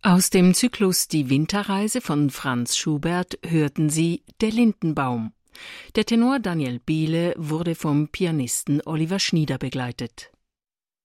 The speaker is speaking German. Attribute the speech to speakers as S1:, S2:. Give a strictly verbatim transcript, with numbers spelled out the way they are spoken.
S1: Aus dem Zyklus Die Winterreise von Franz Schubert hörten Sie Der Lindenbaum. Der Tenor Daniel Bihle wurde vom Pianisten Oliver Schnieder begleitet.